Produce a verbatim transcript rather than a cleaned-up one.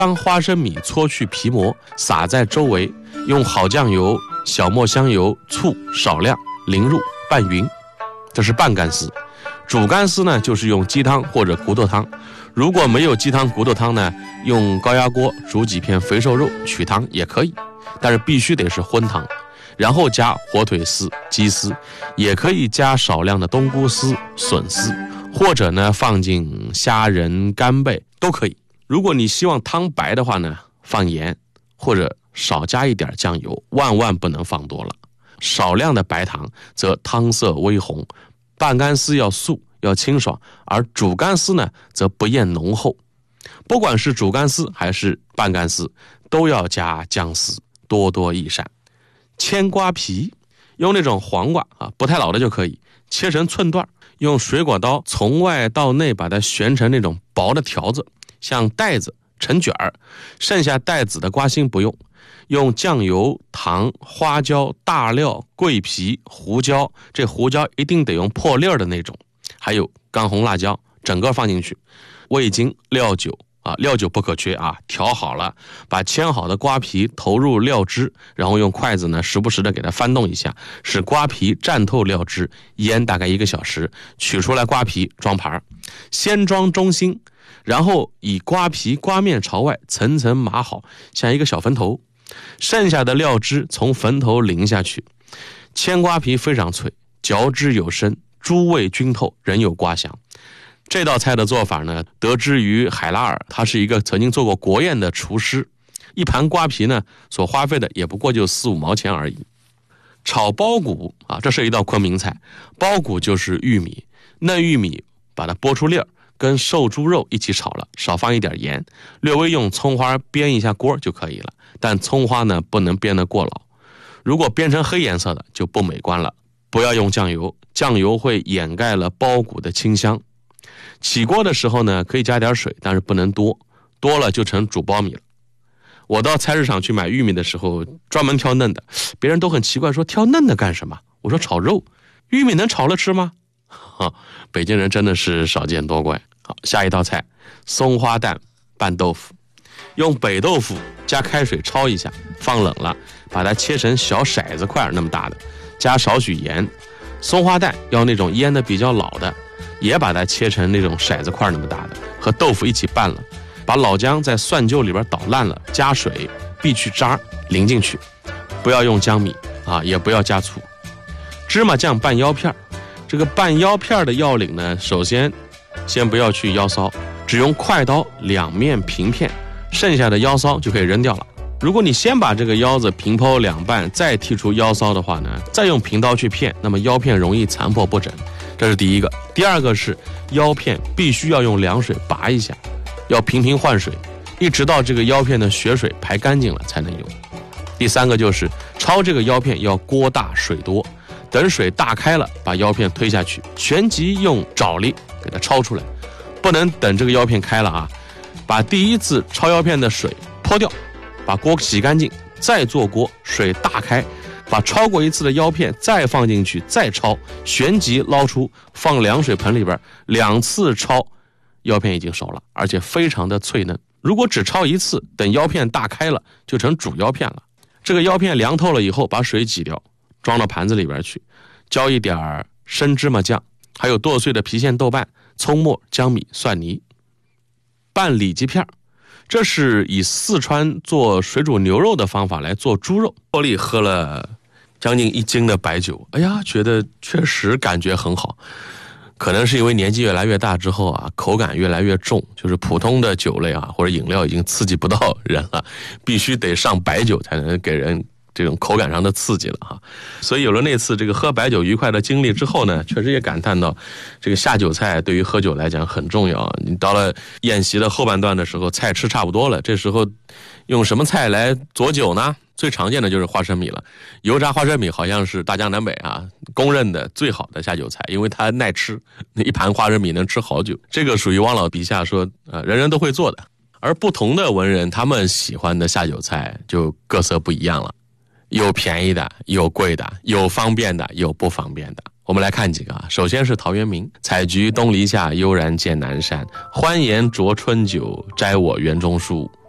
将花生米搓去皮膜，撒在周围，用好酱油、小磨香油、醋少量淋入拌匀，这是拌干丝。煮干丝呢，就是用鸡汤或者骨头汤。如果没有鸡汤骨头汤呢，用高压锅煮几片肥瘦肉取汤也可以，但是必须得是荤汤。然后加火腿丝、鸡丝，也可以加少量的冬菇丝、笋丝，或者呢放进虾仁、干贝都可以。如果你希望汤白的话呢，放盐或者少加一点酱油，万万不能放多了。少量的白糖则汤色微红。拌干丝要素要清爽，而煮干丝呢则不厌浓厚。不管是煮干丝还是拌干丝，都要加姜丝，多多益善。千瓜皮，用那种黄瓜啊，不太老的就可以，切成寸段，用水果刀从外到内把它旋成那种薄的条子，像袋子成卷儿。剩下带籽的瓜心不用，用酱油、糖、花椒、大料、桂皮、胡椒，这胡椒一定得用破粒儿的那种，还有干红辣椒，整个放进去，味精、料酒啊，料酒不可缺啊，调好了，把切好的瓜皮投入料汁，然后用筷子呢时不时的给它翻动一下，使瓜皮蘸透料汁，腌大概一个小时，取出来瓜皮装盘，先装中心，然后以瓜皮瓜面朝外层层码好，像一个小坟头，剩下的料汁从坟头淋下去。千瓜皮非常脆，嚼汁有声，猪味均透，仍有瓜香。这道菜的做法呢，得知于海拉尔，他是一个曾经做过国宴的厨师。一盘瓜皮呢，所花费的也不过就四五毛钱而已。炒苞谷啊，这是一道昆明菜。苞谷就是玉米，嫩玉米把它剥出粒儿，跟瘦猪肉一起炒了，少放一点盐，略微用葱花煸一下锅就可以了。但葱花呢，不能煸得过老，如果煸成黑颜色的就不美观了。不要用酱油，酱油会掩盖了苞谷的清香。起锅的时候呢，可以加点水，但是不能多，多了就成煮苞米了。我到菜市场去买玉米的时候，专门挑嫩的，别人都很奇怪，说挑嫩的干什么？我说炒肉，玉米能炒了吃吗？哈，北京人真的是少见多怪。好，下一道菜，松花蛋拌豆腐，用北豆腐加开水焯一下，放冷了，把它切成小骰子块那么大的，加少许盐。松花蛋要那种腌的比较老的，也把它切成那种骰子块那么大的，和豆腐一起拌了，把老姜在蒜臼里边捣烂了，加水避去渣淋进去，不要用姜米啊，也不要加醋。芝麻酱拌腰片，这个拌腰片的要领呢，首先先不要去腰骚，只用快刀两面平片，剩下的腰骚就可以扔掉了。如果你先把这个腰子平剖两半，再剔除腰骚的话呢，再用平刀去片，那么腰片容易残破不整，这是第一个。第二个是腰片必须要用凉水拔一下，要频频换水，一直到这个腰片的血水排干净了才能用。第三个就是焯这个腰片要锅大水多，等水大开了，把腰片推下去，旋即用爪力给它焯出来，不能等这个腰片开了啊，把第一次焯腰片的水泼掉，把锅洗干净，再做锅，水大开，把焯过一次的腰片再放进去，再焯，旋即捞出，放凉水盆里边，两次焯，腰片已经熟了，而且非常的脆嫩。如果只焯一次，等腰片大开了，就成煮腰片了。这个腰片凉透了以后，把水挤掉，装到盘子里边去，浇一点生芝麻酱，还有剁碎的郫县豆瓣、葱末、姜米、蒜泥。拌里脊片，这是以四川做水煮牛肉的方法来做猪肉。茉莉喝了将近一斤的白酒，哎呀，觉得确实感觉很好。可能是因为年纪越来越大之后啊，口感越来越重，就是普通的酒类啊或者饮料已经刺激不到人了，必须得上白酒才能给人这种口感上的刺激了哈。所以有了那次这个喝白酒愉快的经历之后呢，确实也感叹到这个下酒菜对于喝酒来讲很重要。你到了宴席的后半段的时候，菜吃差不多了，这时候用什么菜来佐酒呢？最常见的就是花生米了。油炸花生米好像是大江南北啊公认的最好的下酒菜，因为它耐吃，那一盘花生米能吃好久。这个属于汪老笔下说呃，人人都会做的。而不同的文人他们喜欢的下酒菜就各色不一样了，有便宜的，有贵的，有方便的，有不方便的。我们来看几个啊。首先是陶渊明，采菊东篱下，悠然见南山，欢颜酌春酒，摘我园中书。